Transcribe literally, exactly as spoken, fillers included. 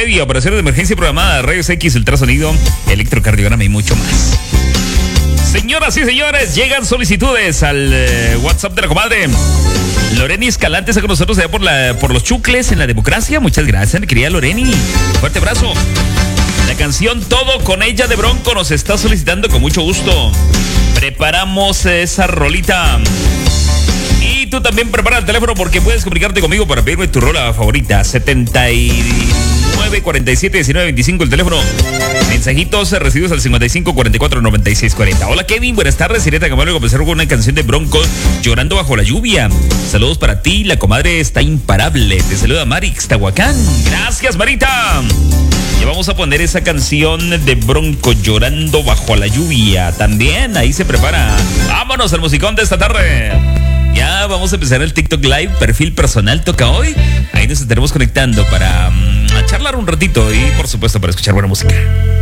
ortopedia, operaciones de emergencia programada, rayos X, ultrasonido, electrocardiograma y mucho más. Señoras y señores, llegan solicitudes al eh, WhatsApp de la comadre Loreni Escalante. Está con nosotros allá por, la, por los chucles en la democracia. Muchas gracias, mi querida Loreni. Fuerte abrazo. La canción Todo con ella de Bronco nos está solicitando con mucho gusto. Preparamos esa rolita. Y tú también prepara el teléfono porque puedes comunicarte conmigo para pedirme tu rola favorita. setenta y nueve cuarenta y siete diecinueve veinticinco el teléfono. Mensajitos recibidos al cincuenta y cinco cuarenta y cuatro noventa y seis cuarenta. Hola Kevin, buenas tardes. Iré tan amable de comenzar con una canción de Bronco, Llorando bajo la lluvia. Saludos para ti, la comadre está imparable. Te saluda Marix, Tahuacán. Gracias, Marita. Y vamos a poner esa canción de Bronco, Llorando bajo la lluvia. También ahí se prepara. Vámonos al musicón de esta tarde. Ya vamos a empezar el TikTok Live, perfil personal toca hoy. Ahí nos estaremos conectando para um, charlar un ratito y por supuesto para escuchar buena música.